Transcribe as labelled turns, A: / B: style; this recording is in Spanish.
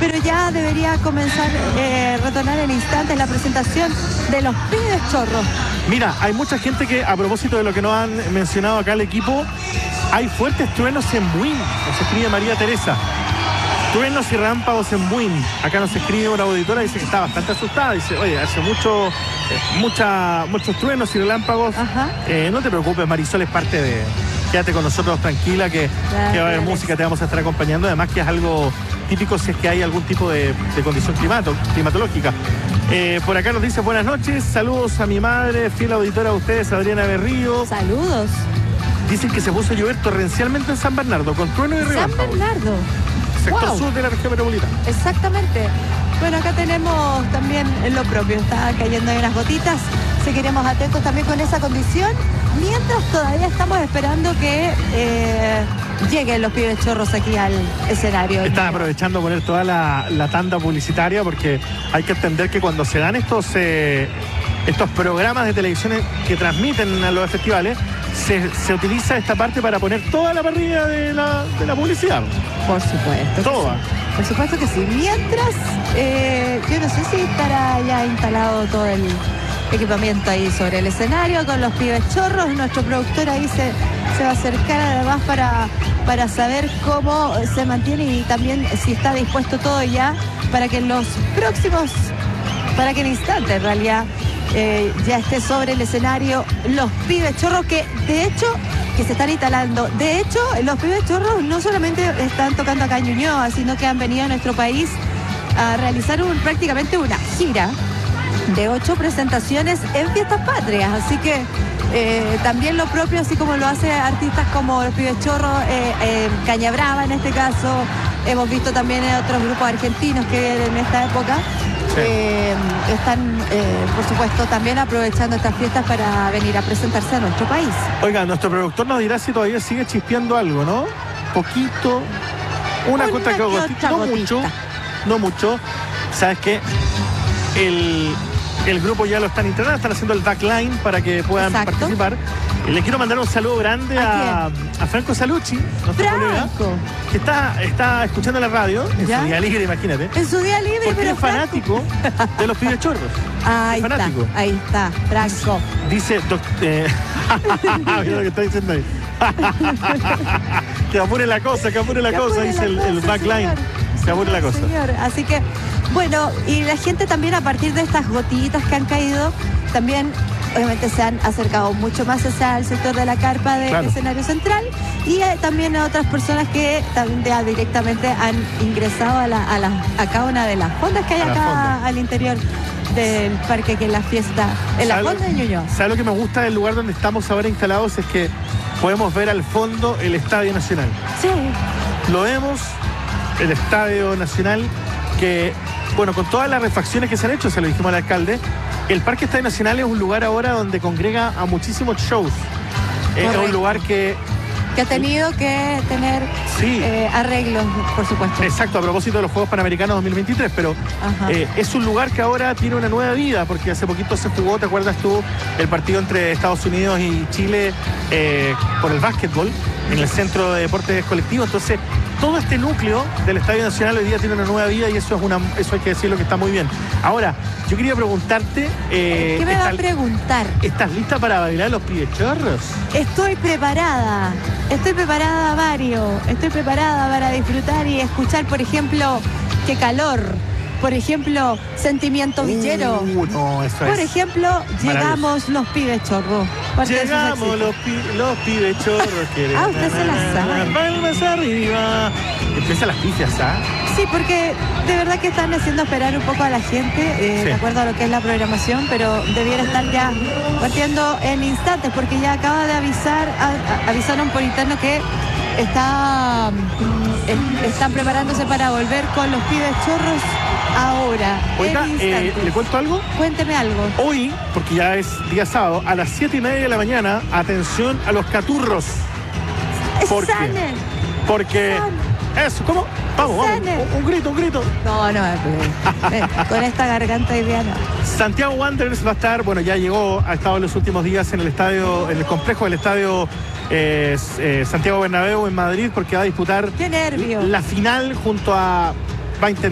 A: pero ya debería comenzar, retornar en instantes la presentación de los Pibes Chorros.
B: Mira, hay mucha gente que, a propósito de lo que nos han mencionado acá el equipo, hay fuertes truenos en Buin, nos escribe María Teresa. Truenos y relámpagos en Buin. Acá nos escribe una auditora, dice que está bastante asustada. Dice, oye, hace muchos truenos y relámpagos. No te preocupes, Marisol, es parte de... Quédate con nosotros tranquila, que va a haber música, te vamos a estar acompañando. Además que es algo típico si es que hay algún tipo de condición climatológica. Por acá nos dice, buenas noches, saludos a mi madre, fiel auditora de ustedes, Adriana Berrío.
A: Saludos.
B: Dicen que se puso a llover torrencialmente en San Bernardo, con trueno y relámpagos.
A: San Bernardo.
B: Sector sur de la región metropolitana.
A: Exactamente. Bueno, acá tenemos también lo propio, está cayendo ahí unas gotitas. Seguiremos atentos también con esa condición, mientras todavía estamos esperando que lleguen los Pibes Chorros aquí al escenario.
B: Están aprovechando poner toda la tanda publicitaria, porque hay que entender que cuando se dan estos programas de televisión que transmiten a los festivales, se utiliza esta parte para poner toda la parrilla de la publicidad.
A: Por supuesto.
B: Toda.
A: Sí. Por supuesto que sí. Mientras, yo no sé si estará ya instalado todo el equipamiento ahí sobre el escenario con los Pibes Chorros. Nuestro productor ahí se va a acercar además para saber cómo se mantiene y también si está dispuesto todo ya para que en los próximos, para que en instantes en realidad ya esté sobre el escenario los Pibes Chorros, que de hecho que se están instalando. De hecho, los Pibes Chorros no solamente están tocando acá en Ñuñoa, sino que han venido a nuestro país a realizar prácticamente una gira de 8 presentaciones en Fiestas Patrias. Así que también lo propio, así como lo hace artistas como los Pibes Chorros, Caña Brava en este caso. Hemos visto también otros grupos argentinos que en esta época están, por supuesto, también aprovechando estas fiestas para venir a presentarse a nuestro país.
B: Oiga, nuestro productor nos dirá si todavía sigue chispeando algo, ¿no? Poquito, una gota que gotita, no mucho. ¿Sabes qué? El grupo ya lo están entrenando, están haciendo el backline para que puedan participar. Le quiero mandar un saludo grande a Franco Salucci, nuestro colega, que está escuchando la radio en su día libre, imagínate.
A: En su día libre,
B: porque
A: pero
B: es fanático de los Pibes Chorros.
A: Ahí está, Franco.
B: Dice, mira lo que está diciendo ahí. Que apure la cosa, dice el backline. Que apure la cosa.
A: Señor. Así que, bueno, y la gente también a partir de estas gotitas que han caído, también obviamente se han acercado mucho más hacia el sector de la carpa del escenario central, y también a otras personas que también ya directamente han ingresado a cada una de las fondas que hay acá al interior del parque, que es la fiesta, en la fonda de Ñuñoa.
B: ¿Sabes lo que me gusta del lugar donde estamos ahora instalados? Es que podemos ver al fondo el Estadio Nacional.
A: Sí.
B: Lo vemos, el Estadio Nacional, que, bueno, con todas las refacciones que se han hecho, se lo dijimos al alcalde, el Parque Estadio Nacional es un lugar ahora donde congrega a muchísimos shows. Es un lugar que
A: ha tenido que tener arreglos, por supuesto.
B: Exacto, a propósito de los Juegos Panamericanos 2023, pero es un lugar que ahora tiene una nueva vida, porque hace poquito se jugó, ¿te acuerdas tú? El partido entre Estados Unidos y Chile por el básquetbol en el Centro de Deportes Colectivos. Entonces, todo este núcleo del Estadio Nacional hoy día tiene una nueva vida, y eso hay que decirlo, que está muy bien. Ahora, yo quería preguntarte...
A: ¿Qué me va a preguntar?
B: ¿Estás lista para bailar los Pibes Chorros?
A: Estoy preparada, Mario. Estoy preparada para disfrutar y escuchar, por ejemplo, Qué Calor. Por ejemplo, Sentimiento Villero.
B: No, eso
A: por ejemplo, Llegamos los Pibes Chorros.
B: Llegamos los Pibes Chorros.
A: Usted se la sabe.
B: Palmas arriba. Empiezan las pifias,
A: Sí, porque de verdad que están haciendo esperar un poco a la gente, de acuerdo a lo que es la programación, pero debiera estar ya partiendo en instantes, porque ya acaba de avisaron por interno que están preparándose para volver con los Pibes Chorros ahora.
B: Oiga, ¿le cuento algo?
A: Cuénteme algo.
B: Hoy, porque ya es día sábado, a las 7:30 de la mañana, atención a los caturros. Porque eso, ¿cómo? Vamos, un grito.
A: No, con esta garganta ideana.
B: Santiago Wanderers va a estar, bueno, ya llegó, ha estado en los últimos días en el complejo del estadio Santiago Bernabéu en Madrid, porque va a disputar
A: ¡Qué nervio!
B: la final junto a... Va a intentar